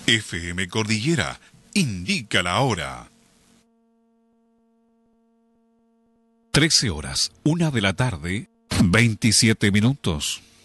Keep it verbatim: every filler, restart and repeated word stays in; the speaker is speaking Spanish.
F M Cordillera indica la hora. trece horas, una de la tarde, veintisiete minutos.